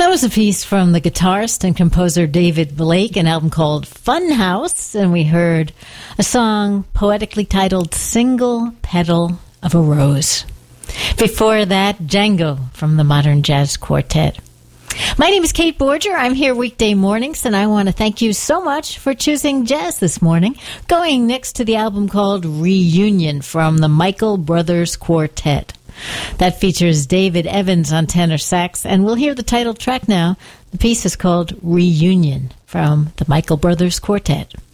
That was a piece from the guitarist and composer David Blake, an album called Funhouse, and we heard a song poetically titled Single Petal of a Rose. Before that, Django from the Modern Jazz Quartet. My name is Kate Borger. I'm here weekday mornings, and I want to thank you so much for choosing jazz this morning. Going next to the album called Reunion from the Michael Brothers Quartet. That features David Evans on tenor sax, and we'll hear the title track now. The piece is called Reunion from the Michael Brothers Quartet.